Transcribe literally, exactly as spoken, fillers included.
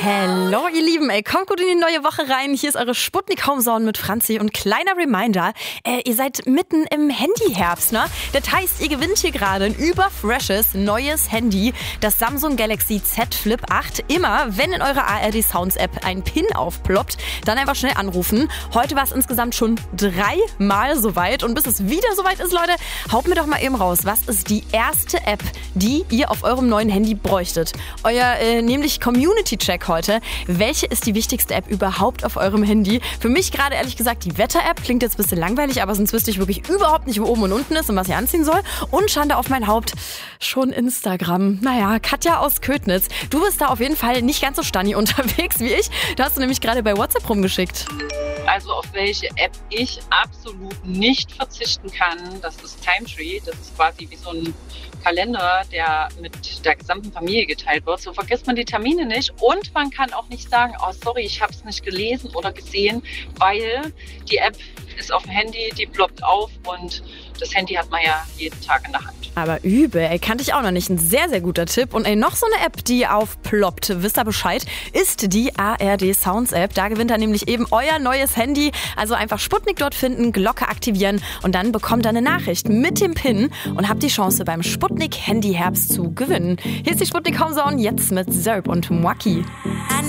Hallo ihr Lieben, ey, kommt gut in die neue Woche rein. Hier ist eure Sputnik Homezone mit Franzi und kleiner Reminder, äh, ihr seid mitten im Handyherbst, ne? Das heißt, ihr gewinnt hier gerade ein überfreshes neues Handy, das Samsung Galaxy Z Flip acht. Immer, wenn in eurer A R D Sounds App ein Pin aufploppt, dann einfach schnell anrufen. Heute war es insgesamt schon dreimal soweit und bis es wieder soweit ist, Leute, haut mir doch mal eben raus, was ist die erste App, die ihr auf eurem neuen Handy bräuchtet? Euer äh, nämlich Community-Check heute. Welche ist die wichtigste App überhaupt auf eurem Handy? Für mich gerade ehrlich gesagt die Wetter-App. Klingt jetzt ein bisschen langweilig, aber sonst wüsste ich wirklich überhaupt nicht, wo oben und unten ist und was ich anziehen soll. Und Schande auf mein Haupt, schon Instagram. Naja, Katja aus Ködnitz. Du bist da auf jeden Fall nicht ganz so stani unterwegs wie ich. Da hast du nämlich gerade bei WhatsApp rumgeschickt. Also auf welche App ich absolut nicht verzichten kann, das ist Timetree. Das ist quasi wie so ein Kalender, der mit der gesamten Familie geteilt wird. So vergisst man die Termine nicht und man kann auch nicht sagen, oh sorry, ich habe es nicht gelesen oder gesehen, weil die App ist auf dem Handy, die ploppt auf und das Handy hat man ja jeden Tag in der Hand. Aber übel, ey, kannte ich auch noch nicht. Ein sehr, sehr guter Tipp. Und ey, noch so eine App, die aufploppt, wisst ihr Bescheid, ist die A R D Sounds App. Da gewinnt ihr nämlich eben euer neues Handy. Also einfach Sputnik dort finden, Glocke aktivieren und dann bekommt ihr eine Nachricht mit dem Pin und habt die Chance beim Sputnik Handyherbst zu gewinnen. Hier ist die Sputnik Homezone, jetzt mit Zerb und Mwaki.